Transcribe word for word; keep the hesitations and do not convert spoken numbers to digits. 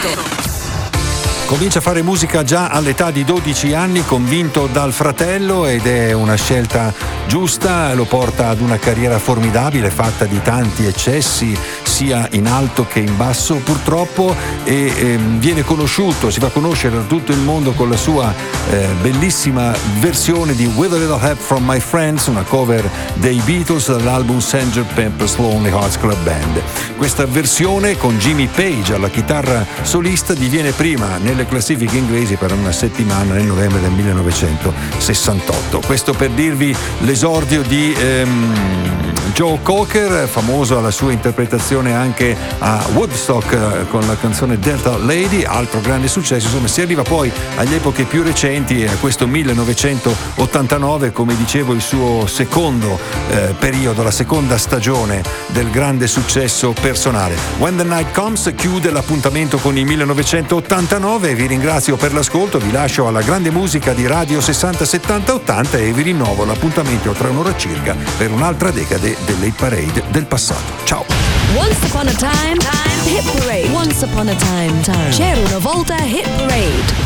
Comincia a fare musica già all'età di dodici anni, convinto dal fratello, ed è una scelta giusta, lo porta ad una carriera formidabile fatta di tanti eccessi sia in alto che in basso purtroppo, e ehm, viene conosciuto, si fa conoscere da tutto il mondo con la sua eh, bellissima versione di With a Little Help from My Friends, una cover dei Beatles dall'album sergeant Pepper's Lonely Hearts Club Band. Questa versione con Jimmy Page alla chitarra solista diviene prima nelle classifiche inglesi per una settimana nel novembre del millenovecentosessantotto. Questo per dirvi l'esordio di ehm, Joe Cocker, famoso alla sua interpretazione anche a Woodstock eh, con la canzone Delta Lady, altro grande successo. Insomma, si arriva poi agli epoche più recenti e a questo millenovecentottantanove, come dicevo, il suo secondo eh, periodo, la seconda stagione del grande successo personale. When the Night Comes chiude l'appuntamento con il millenovecentottantanove. Vi ringrazio per l'ascolto, vi lascio alla grande musica di Radio sessanta settanta ottanta e vi rinnovo l'appuntamento tra un'ora circa per un'altra decade delle hit parade del passato. Ciao! Once upon a time, time, hit parade. Once upon a time, time. C'era una volta hit parade.